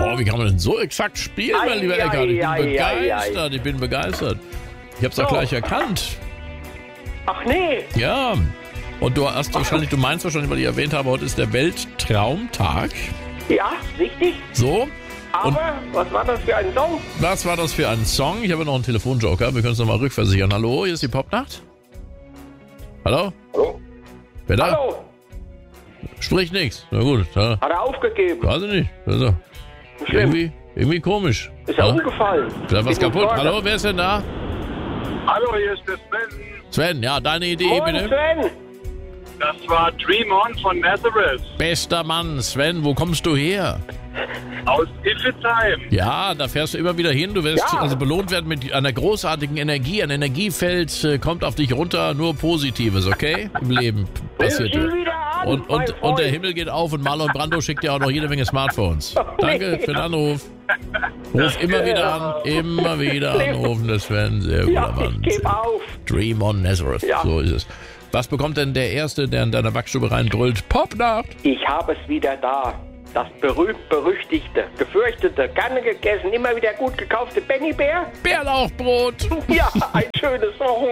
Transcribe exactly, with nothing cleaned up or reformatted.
Oh, wie kann man denn so exakt spielen, Ei, mein lieber ei, Eckart? Ich bin ei, begeistert, ei, ei. ich bin begeistert. Ich hab's doch So. gleich erkannt. Ach nee. Ja. Und du hast wahrscheinlich, du meinst wahrscheinlich, weil ich erwähnt habe, heute ist der Welttraumtag. Ja, richtig. So. Und Aber was war das für ein Song? was war das für ein Song? Ich habe noch einen Telefonjoker. Wir können es nochmal rückversichern. Hallo, hier ist die Popnacht. Hallo? Hallo? Wer da? Hallo? Spricht nichts. Na gut, ja. Hat er aufgegeben? Weiß ich nicht. Also, Schlimm. irgendwie, irgendwie komisch. Ist er Ja? umgefallen? Da was Wegen dem kaputt. Sorge. Hallo, wer ist denn da? Hallo, hier ist der Sven. Sven, ja, deine Idee Moin, bitte. Sven. Das war Dream On von Nazareth Bester Mann, Sven, wo kommst du her? aus Iffezheim. Ja, da fährst du immer wieder hin. Du wirst Ja. also belohnt werden mit einer großartigen Energie. Ein Energiefeld äh, kommt auf dich runter. Nur Positives, okay? Im Leben passiert. Nimm sie wieder an, Und, mein und, Freund. und der Himmel geht auf und Marlon Brando schickt dir auch noch jede Menge Smartphones. Danke für den Anruf. Ruf immer wieder an, immer wieder anrufen, der Sven. Sehr guter Ja, Mann. ich gebe auf. Dream on Nazareth, Ja. so ist es. Was bekommt denn der Erste, der in deiner Backstube reinbrüllt? Popnacht! Ich habe es wieder da. Das berühmt-berüchtigte, gefürchtete, gerne gegessen, immer wieder gut gekaufte Benny Bär. Bärlauchbrot! Ja, ein schönes Wochenende.